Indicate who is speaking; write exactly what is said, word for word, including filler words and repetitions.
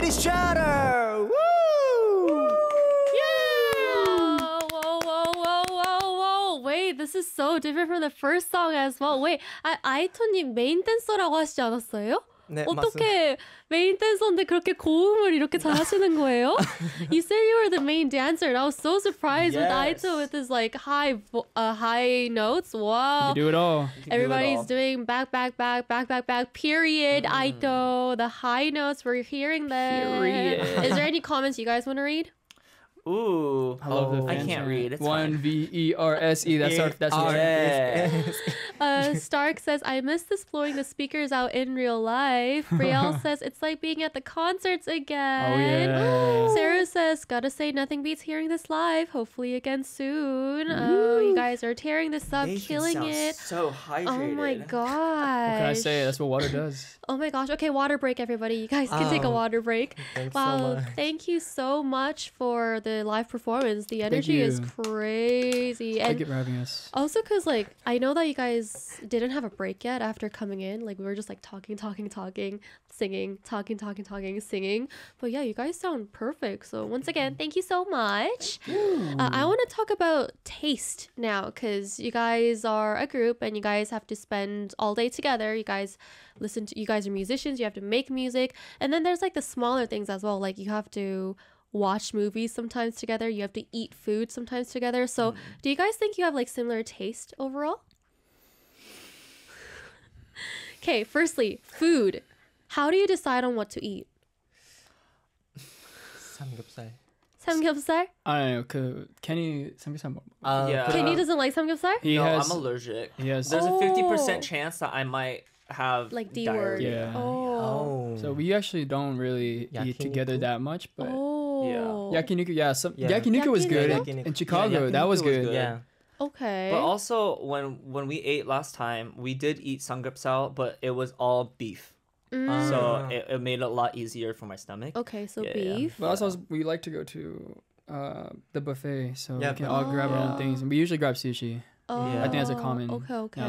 Speaker 1: Chinese chatter. Woo!
Speaker 2: Whoa, whoa, whoa, whoa, whoa, whoa. Wait, this is so different from the first song as well. Wait, 아, 아이토님 메인 댄서라고 하시지 않았어요?
Speaker 1: 네,
Speaker 2: 어떻게 메인 댄서인데 그렇게 고음을 이렇게 잘하시는 거예요? You said you were the main dancer, and I was so surprised
Speaker 1: Yes.
Speaker 2: with Aito with his like high, vo- uh, high notes. Wow.
Speaker 3: You do it all.
Speaker 1: You can do it
Speaker 2: Everybody's
Speaker 1: all.
Speaker 2: doing back, back, back, back, back, back. Period. Aito, the high notes. We're hearing them.
Speaker 3: Period.
Speaker 2: Is there any comments you guys want to read?
Speaker 1: Ooh.
Speaker 3: I love the
Speaker 1: I
Speaker 3: fan
Speaker 1: can't
Speaker 3: chant.
Speaker 1: read. It's
Speaker 3: One
Speaker 1: fine.
Speaker 3: V E R S E. That's our. That's our.
Speaker 1: Yes.
Speaker 2: Uh, Stark says, I miss this blowing the speakers out in real life. Brielle says, it's like being at the concerts again.
Speaker 3: Oh, yeah.
Speaker 2: Sarah says, gotta say, nothing beats hearing this live. Hopefully again soon. Oh, you guys are tearing this up,
Speaker 1: They should
Speaker 2: killing
Speaker 1: sound
Speaker 2: it.
Speaker 1: So hydrated.
Speaker 2: Oh my gosh.
Speaker 3: What can I say? That's what water does.
Speaker 2: Oh my gosh. Okay, water break, everybody. You guys can take a
Speaker 1: Oh,
Speaker 2: water break.
Speaker 1: Thanks
Speaker 2: Wow,
Speaker 1: so much.
Speaker 2: thank you so much for the live performance. The energy is
Speaker 3: you.
Speaker 2: crazy.
Speaker 3: Thank
Speaker 2: And
Speaker 3: you for having us.
Speaker 2: also, because, like, I know that you guys didn't have a break yet after coming in. Like, we were just, like, talking, talking, talking, singing, talking, talking, talking, singing. But yeah, you guys sound perfect. So, once again, thank you so much. Uh, I want to talk about taste now because you guys are a group and you guys have to spend all day together. You guys listen to, you guys are musicians, you have to make music. And then there's, like, the smaller things as well. Like, you have to watch movies sometimes together. You have to eat food sometimes together. So, do you guys think you have like similar taste overall? Okay, firstly, food. How do you decide on what to eat?
Speaker 1: 삼겹살.
Speaker 2: 삼겹살?
Speaker 3: I don't know. 그 Kenny 삼겹살 먹.
Speaker 1: Uh,
Speaker 4: Yeah.
Speaker 1: but,
Speaker 2: Kenny
Speaker 1: uh,
Speaker 2: doesn't like samgyeopsal?
Speaker 3: He
Speaker 4: no,
Speaker 3: has.
Speaker 4: I'm allergic.
Speaker 3: He has.
Speaker 4: There's a fifty percent
Speaker 2: Oh.
Speaker 4: chance that I might have
Speaker 2: Like D word.
Speaker 4: diarrhea.
Speaker 3: Yeah.
Speaker 2: Oh.
Speaker 1: Oh.
Speaker 3: So we actually don't really eat together
Speaker 1: Yakiniku?
Speaker 3: that much, but
Speaker 2: Oh.
Speaker 3: yakiniku, yeah, some
Speaker 1: Yeah.
Speaker 3: yakiniku was good
Speaker 2: Yakiniku?
Speaker 3: in, in
Speaker 1: Yeah,
Speaker 3: Chicago.
Speaker 4: yakiniku
Speaker 3: that was
Speaker 4: was
Speaker 3: good.
Speaker 4: good.
Speaker 1: Yeah.
Speaker 2: Okay.
Speaker 4: But also when when we ate last time, we did eat samgyeopsal, but it was all beef.
Speaker 2: Mm.
Speaker 4: So
Speaker 1: Ah.
Speaker 4: it, it made it a lot easier for my stomach.
Speaker 2: Okay, so
Speaker 4: Yeah, yeah.
Speaker 2: beef.
Speaker 3: But also, we like to go to uh, the buffet, so
Speaker 1: Yeah,
Speaker 3: we can
Speaker 1: but-
Speaker 3: all grab our own
Speaker 2: Oh.
Speaker 3: things. And we usually grab sushi.
Speaker 2: Oh,
Speaker 3: I think that's a common-
Speaker 2: Okay, okay.